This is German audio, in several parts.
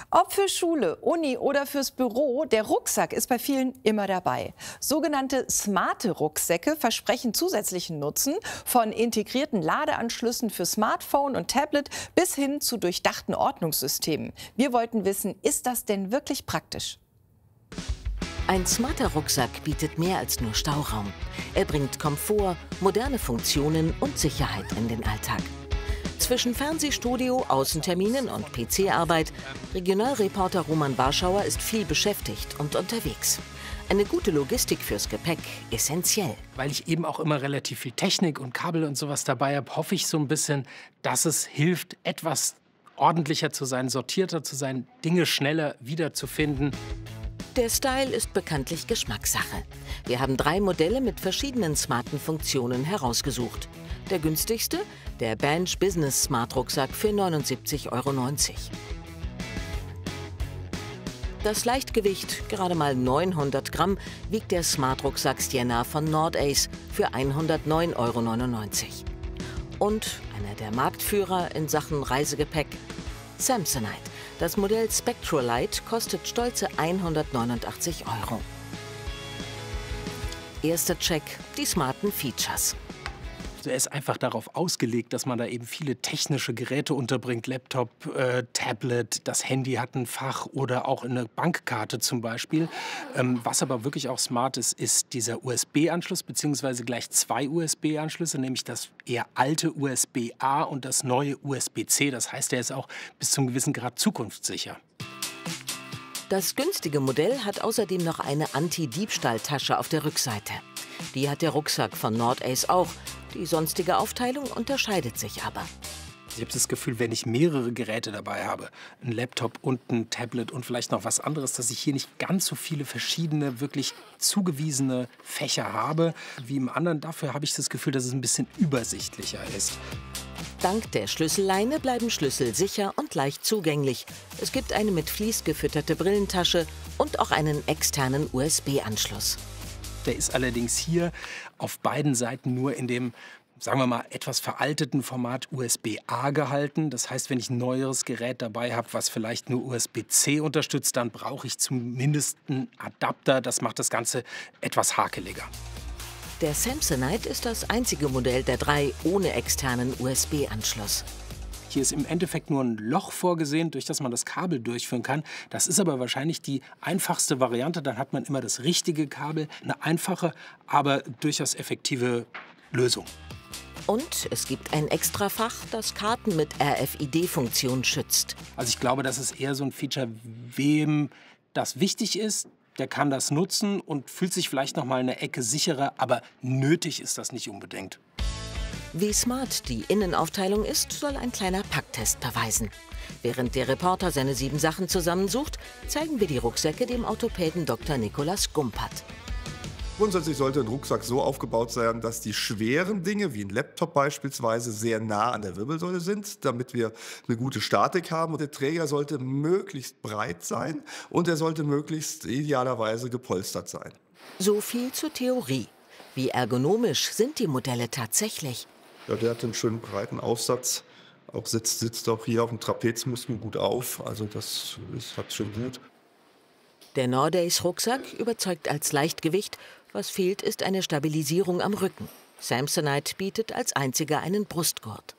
Ob für Schule, Uni oder fürs Büro, der Rucksack ist bei vielen immer dabei. Sogenannte smarte Rucksäcke versprechen zusätzlichen Nutzen, von integrierten Ladeanschlüssen für Smartphone und Tablet bis hin zu durchdachten Ordnungssystemen. Wir wollten wissen, ist das denn wirklich praktisch? Ein smarter Rucksack bietet mehr als nur Stauraum. Er bringt Komfort, moderne Funktionen und Sicherheit in den Alltag. Zwischen Fernsehstudio, Außenterminen und PC-Arbeit, Regionalreporter Roman Warschauer ist viel beschäftigt und unterwegs. Eine gute Logistik fürs Gepäck essentiell. Weil ich eben auch immer relativ viel Technik und Kabel und sowas dabei habe, hoffe ich so ein bisschen, dass es hilft, etwas ordentlicher zu sein, sortierter zu sein, Dinge schneller wiederzufinden. Der Style ist bekanntlich Geschmackssache. Wir haben 3 Modelle mit verschiedenen smarten Funktionen herausgesucht. Der günstigste, der Bench Business Smart Rucksack für 79,90 €. Das Leichtgewicht, gerade mal 900 Gramm, wiegt der Smart Rucksack Sienna von Nordace für 109,99 €. Und einer der Marktführer in Sachen Reisegepäck, Samsonite. Das Modell Spectralite kostet stolze 189 €. Erster Check, die smarten Features. Er ist einfach darauf ausgelegt, dass man da eben viele technische Geräte unterbringt. Laptop, Tablet, das Handy hat ein Fach oder auch eine Bankkarte zum Beispiel. Was aber wirklich auch smart ist, ist dieser USB-Anschluss, beziehungsweise gleich 2 USB-Anschlüsse, nämlich das eher alte USB-A und das neue USB-C. Das heißt, er ist auch bis zum gewissen Grad zukunftssicher. Das günstige Modell hat außerdem noch eine Anti-Diebstahl-Tasche auf der Rückseite. Die hat der Rucksack von Nordace auch. Die sonstige Aufteilung unterscheidet sich aber. Ich habe das Gefühl, wenn ich mehrere Geräte dabei habe, ein Laptop und ein Tablet und vielleicht noch was anderes, dass ich hier nicht ganz so viele verschiedene, wirklich zugewiesene Fächer habe wie im anderen. Dafür habe ich das Gefühl, dass es ein bisschen übersichtlicher ist. Dank der Schlüsselleine bleiben Schlüssel sicher und leicht zugänglich. Es gibt eine mit Vlies gefütterte Brillentasche und auch einen externen USB-Anschluss. Der ist allerdings hier auf beiden Seiten nur in dem, sagen wir mal, etwas veralteten Format USB-A gehalten. Das heißt, wenn ich ein neueres Gerät dabei habe, was vielleicht nur USB-C unterstützt, dann brauche ich zumindest einen Adapter. Das macht das Ganze etwas hakeliger. Der Samsonite ist das einzige Modell der 3 ohne externen USB-Anschluss. Hier ist im Endeffekt nur ein Loch vorgesehen, durch das man das Kabel durchführen kann. Das ist aber wahrscheinlich die einfachste Variante. Dann hat man immer das richtige Kabel. Eine einfache, aber durchaus effektive Lösung. Und es gibt ein Extrafach, das Karten mit RFID-Funktion schützt. Also ich glaube, das ist eher so ein Feature, wem das wichtig ist. Der kann das nutzen und fühlt sich vielleicht noch mal eine Ecke sicherer. Aber nötig ist das nicht unbedingt. Wie smart die Innenaufteilung ist, soll ein kleiner Packtest beweisen. Während der Reporter seine 7 Sachen zusammensucht, zeigen wir die Rucksäcke dem Orthopäden Dr. Nikolaus Gumpert. Grundsätzlich sollte ein Rucksack so aufgebaut sein, dass die schweren Dinge, wie ein Laptop beispielsweise, sehr nah an der Wirbelsäule sind, damit wir eine gute Statik haben. Und der Träger sollte möglichst breit sein und er sollte möglichst idealerweise gepolstert sein. So viel zur Theorie. Wie ergonomisch sind die Modelle tatsächlich? Ja, der hat einen schönen breiten Aufsatz. Auch sitzt auch hier auf dem Trapezmuskel gut auf. Also das hat schon gut. Der Nordace Rucksack überzeugt als Leichtgewicht. Was fehlt, ist eine Stabilisierung am Rücken. Samsonite bietet als einziger einen Brustgurt.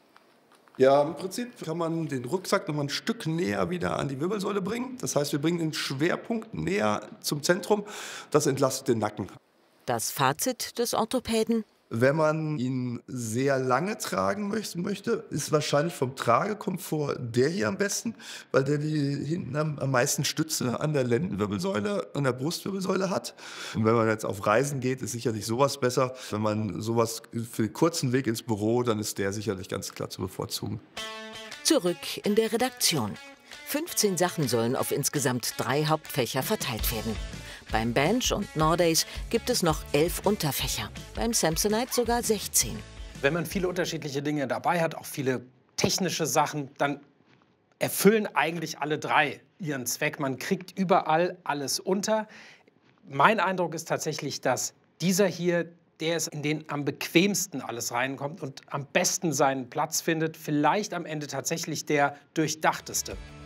Ja, im Prinzip kann man den Rucksack noch mal ein Stück näher wieder an die Wirbelsäule bringen. Das heißt, wir bringen den Schwerpunkt näher zum Zentrum. Das entlastet den Nacken. Das Fazit des Orthopäden: Wenn man ihn sehr lange tragen möchte, ist wahrscheinlich vom Tragekomfort der hier am besten, weil der die hinten am meisten Stütze an der Lendenwirbelsäule, an der Brustwirbelsäule hat. Und wenn man jetzt auf Reisen geht, ist sicherlich sowas besser. Wenn man sowas für den kurzen Weg ins Büro, dann ist der sicherlich ganz klar zu bevorzugen. Zurück in der Redaktion. 15 Sachen sollen auf insgesamt 3 Hauptfächer verteilt werden. Beim Bench und Nordace gibt es noch 11 Unterfächer, beim Samsonite sogar 16. Wenn man viele unterschiedliche Dinge dabei hat, auch viele technische Sachen, dann erfüllen eigentlich alle 3 ihren Zweck. Man kriegt überall alles unter. Mein Eindruck ist tatsächlich, dass dieser hier der ist, in den am bequemsten alles reinkommt und am besten seinen Platz findet. Vielleicht am Ende tatsächlich der durchdachteste.